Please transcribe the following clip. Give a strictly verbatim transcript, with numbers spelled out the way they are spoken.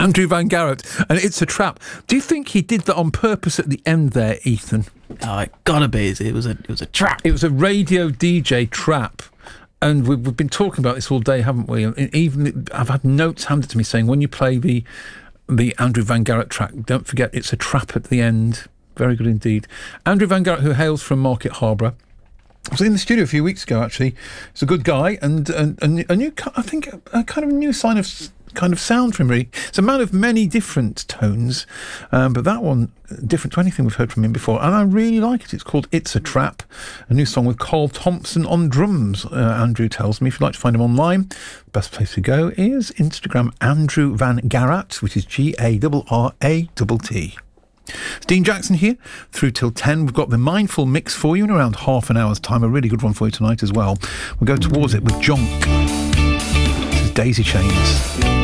Andrew Van Garrett, and It's a Trap. Do you think he did that on purpose at the end there, Ethan? Oh, it gotta be. It was a, it was a trap. It was a radio D J trap. And we've, we've been talking about this all day, haven't we? And even I've had notes handed to me saying, when you play the the Andrew Van Garrett track, don't forget It's a Trap at the end. Very good indeed. Andrew Van Garrett, who hails from Market Harborough. I was in the studio a few weeks ago, actually. He's a good guy, and, and, and a new, I think, a kind of a new sign of kind of sound from him, really. It's a man of many different tones, um, but that one, different to anything we've heard from him before, and I really like it. It's called It's a Trap, a new song with Carl Thompson on drums, uh, Andrew tells me. If you'd like to find him online, the best place to go is Instagram, Andrew Van Garrett, which is G A R R A T T. It's Dean Jackson here, through till ten. We've got the Mindful Mix for you in around half an hour's time. A really good one for you tonight as well. We'll go towards it with Jonk. This is Daisy Chains.